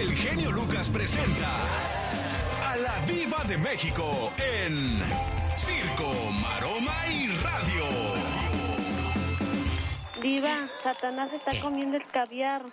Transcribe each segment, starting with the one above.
el genio Lucas presenta a la Diva de México en Circo, Maroma y Radio. Diva, Satanás está comiendo el caviar.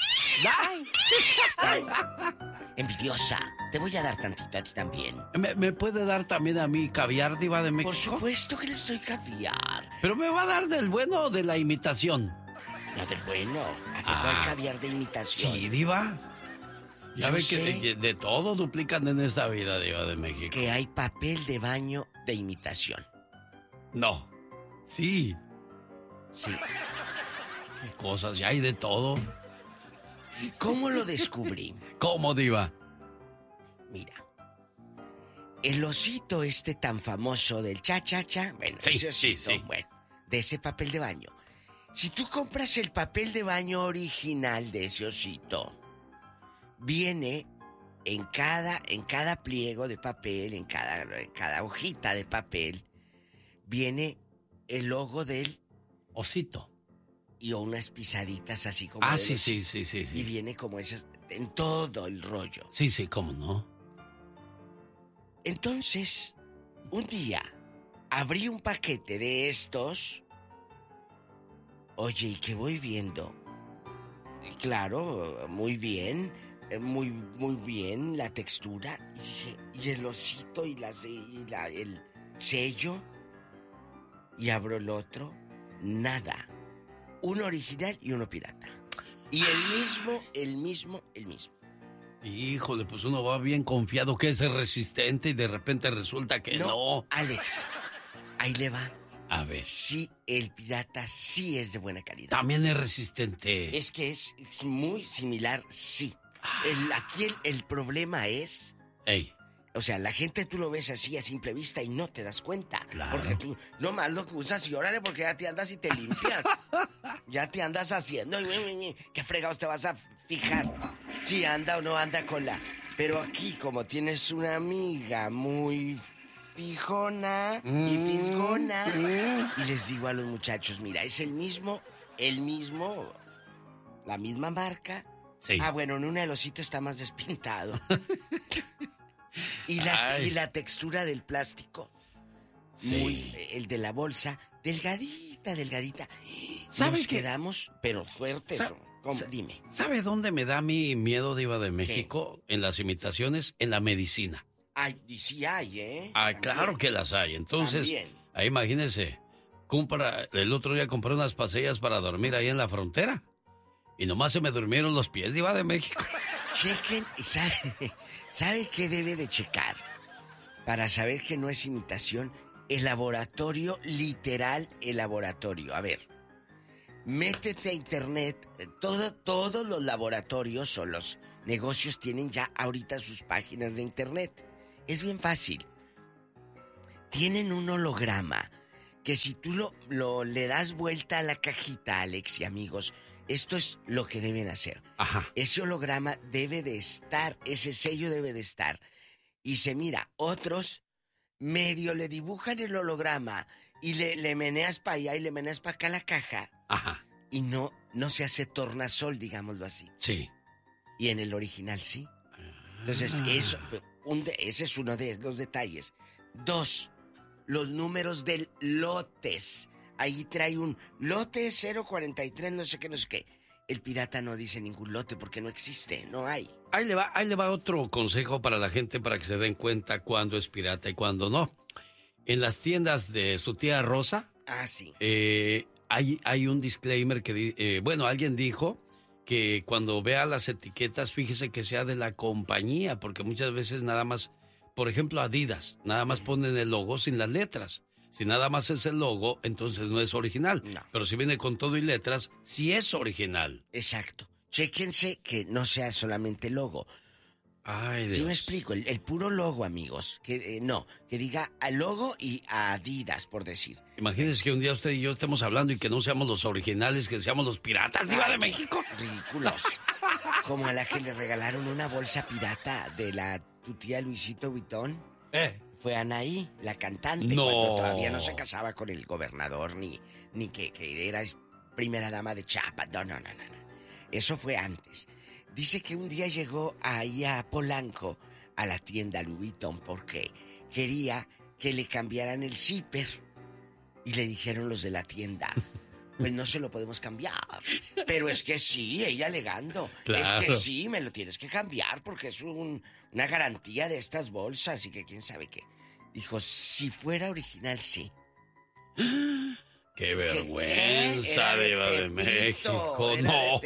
Ay, envidiosa, te voy a dar tantito a ti también. ¿Me puede dar también a mí caviar, Diva de México? Por supuesto que les doy caviar. ¿Pero me va a dar del bueno o de la imitación? No, del bueno. ¿A poco hay caviar de imitación? Sí, Diva. Ya Yo ve sé que de todo duplican en esta vida, Diva de México. que hay papel de baño de imitación. No. Sí. Sí. ¿Qué cosas? Ya hay de todo. ¿Cómo lo descubrí? ¿Cómo, Diva? Mira. El osito este tan famoso del cha-cha-cha. Bueno, Sí, ese osito, sí. bueno, de ese papel de baño. Si tú compras el papel de baño original de ese osito, viene en cada pliego de papel, en cada hojita de papel, viene el logo del Osito. y unas pisaditas así como Ah, del sí, osito. sí. Y viene como esas en todo el rollo. Sí, cómo no. Entonces, un día abrí un paquete de estos. Oye, y que voy viendo. Claro, muy bien. Muy bien la textura. Y dije, y el osito y el sello. Y abro el otro. Nada. Uno original y uno pirata. Y el mismo. Híjole, pues uno va bien confiado que es resistente y de repente resulta que no. Alex, ahí le va. A ver. Sí, el pirata sí es de buena calidad. También es resistente. Es que es muy similar, sí. Aquí el problema es... Ey. O sea, la gente tú lo ves así a simple vista y no te das cuenta. Claro. Porque tú nomás lo que usas y órale porque ya te andas y te limpias. Ya te andas haciendo. ¿Qué fregados te vas a fijar? Si anda o no anda con la... Pero aquí, como tienes una amiga muy fijona y fisgona, y les digo a los muchachos, mira, es el mismo, la misma marca. Sí. Ah, bueno, en una el osito está más despintado. Y la textura del plástico. Sí. El de la bolsa, delgadita. ¿Sabe Nos qué? quedamos, pero fuertes. Dime. ¿Sabe dónde me da mi miedo, Diva de México? En las imitaciones, en la medicina. Ay, y sí hay, ¿eh? Ah, También. claro que las hay. Entonces, También. ahí imagínese, el otro día compré unas pastillas para dormir ahí en la frontera. Y nomás se me durmieron los pies, Diva de México. Chequen, y ¿sabe qué debe de checar? Para saber que no es imitación, el laboratorio, literal, el laboratorio. A ver, métete a internet, todos los laboratorios o los negocios tienen ya ahorita sus páginas de internet. Es bien fácil. Tienen un holograma que si tú le das vuelta a la cajita, Alex y amigos, esto es lo que deben hacer. Ajá. Ese holograma debe de estar, ese sello debe de estar. Y se mira, otros medio le dibujan el holograma y le meneas para allá y le meneas para acá la caja. Ajá. Y no se hace tornasol, digámoslo así. Sí. Y en el original sí. Entonces, ese es uno de los detalles. 2, los números del lotes. Ahí trae un lote 043, no sé qué. El pirata no dice ningún lote porque no existe, no hay. Ahí le va otro consejo para la gente para que se den cuenta cuándo es pirata y cuándo no. En las tiendas de su tía Rosa, Sí. hay un disclaimer que, alguien dijo que cuando vea las etiquetas, fíjese que sea de la compañía, porque muchas veces nada más, por ejemplo, Adidas, nada más ponen el logo sin las letras. Si nada más es el logo, entonces no es original. No. Pero si viene con todo y letras, sí es original. Exacto. Chéquense que no sea solamente logo. Ay, Dios. ¿Sí me explico? El puro logo, amigos. Que diga a logo y a Adidas, por decir. Imagínense que un día usted y yo estemos hablando y que no seamos los originales, que seamos los piratas, Diva de México. Ridículos. Como a la que le regalaron una bolsa pirata de tu tía Luisito Vuitton. Fue Anaí, la cantante, No. cuando todavía no se casaba con el gobernador, ni que era primera dama de Chiapas. No. Eso fue antes. Dice que un día llegó ahí a Polanco, a la tienda Louis Vuitton, porque quería que le cambiaran el zipper. Y le dijeron los de la tienda, pues no se lo podemos cambiar. Pero es que sí, ella alegando. Claro. Es que sí, me lo tienes que cambiar porque es una garantía de estas bolsas y que quién sabe qué. Dijo, si fuera original, sí. ¡Qué vergüenza, Diva de México! ¡No!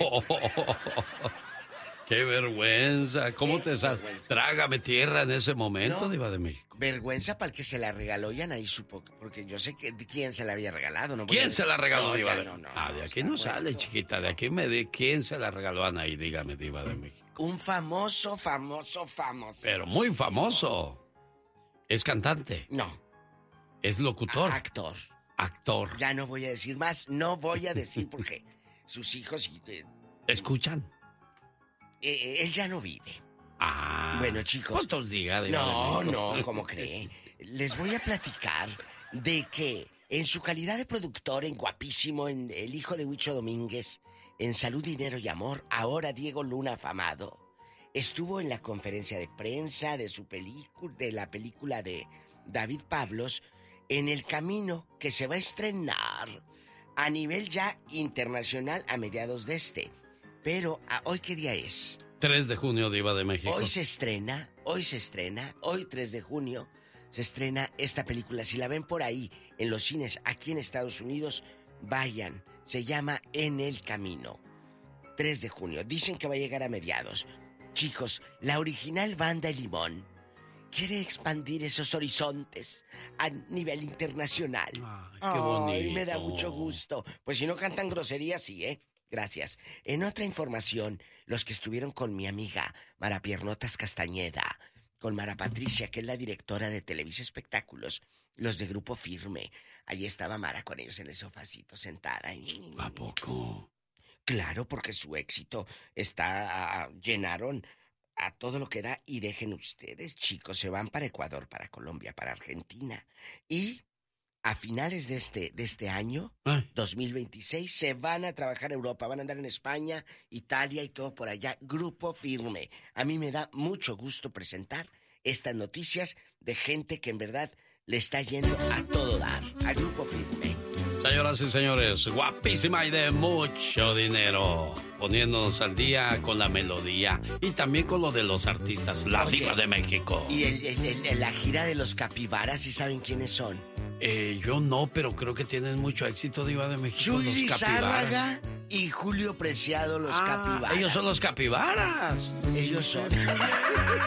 ¡Qué vergüenza! ¿Cómo te sale? Trágame tierra en ese momento, no, Diva de México. Vergüenza para el que se la regaló y Anaí supo, porque yo sé que quién se la había regalado. No ¿Quién se la regaló, no, Diva ya, de México? De aquí no sale, bueno, chiquita. De aquí me di quién se la regaló a Anaí, dígame, Diva de México. Un famoso. Pero muy famoso. ¿Es cantante? No. ¿Es locutor? Actor. Ya no voy a decir más, no voy a decir porque sus hijos... ¿Escuchan? Él ya no vive. Bueno, chicos. ¿Cuántos días? No, ¿cómo cree? Les voy a platicar de que en su calidad de productor, en Guapísimo, en El hijo de Huicho Domínguez, en Salud, Dinero y Amor, ahora Diego Luna afamado, estuvo en la conferencia de prensa de su película, de la película de David Pablos, En el Camino, que se va a estrenar a nivel ya internacional a mediados de este. Pero, ¿hoy qué día es? 3 de junio, Diva de México. Hoy 3 de junio, se estrena esta película. Si la ven por ahí, en los cines, aquí en Estados Unidos, vayan. Se llama En el Camino. 3 de junio. Dicen que va a llegar a mediados. Chicos, la original banda El Limón quiere expandir esos horizontes a nivel internacional. Qué bonito. Ay, me da mucho gusto. Pues si no cantan groserías, sí, ¿eh? Gracias. En otra información, los que estuvieron con mi amiga Mara Piernotas Castañeda, con Mara Patricia, que es la directora de Televisa Espectáculos, los de Grupo Firme. Allí estaba Mara con ellos en el sofacito sentada. ¿A poco? Claro, porque su éxito llenaron a todo lo que da. Y dejen ustedes, chicos, se van para Ecuador, para Colombia, para Argentina. Y a finales de este año, 2026, se van a trabajar a Europa, van a andar en España, Italia y todo por allá. Grupo Firme. A mí me da mucho gusto presentar estas noticias de gente que en verdad le está yendo a todo dar, a Grupo Firme. Señoras y señores, guapísima y de mucho dinero, poniéndonos al día con la melodía y también con lo de los artistas, la Diva de México. Y la gira de los Capibaras, ¿sí saben quiénes son? Yo no, pero creo que tienen mucho éxito, Diva de México. Chuy Zárraga y Julio Preciado, los Capibaras. Ellos son los Capibaras. Ellos son.